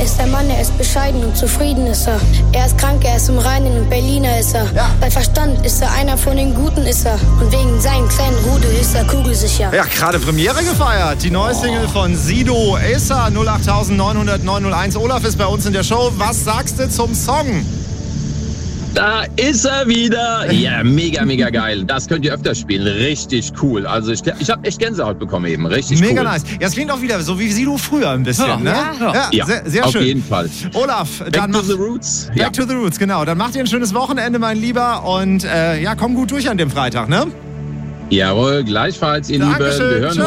ist der Mann, er ist bescheiden und zufrieden ist er. Er ist krank, er ist im Reinen und Berliner ist er. Ja. Bei Verstand ist er einer von den Guten ist er. Und wegen seinen kleinen Rudel ist er kugelsicher. Ja, gerade Premiere gefeiert. Die neue Single von Sido, Acer 08900 901. Olaf ist bei uns in der Show. Was sagst du zum Song? Da ist er wieder. Ja, mega, mega geil. Das könnt ihr öfter spielen. Richtig cool. Also ich habe echt Gänsehaut bekommen eben. Richtig Mega cool. nice. Ja, es klingt auch wieder so wie Sido früher ein bisschen, Ja, ne? Ja, sehr, sehr auf schön. jeden Fall. Olaf, dann Back to the Roots. Back to the Roots, genau. Dann macht ihr ein schönes Wochenende, mein Lieber. Und komm gut durch an dem Freitag, ne? Jawohl, gleichfalls, ihr Dankeschön. Lieben. Wir hören Tschö.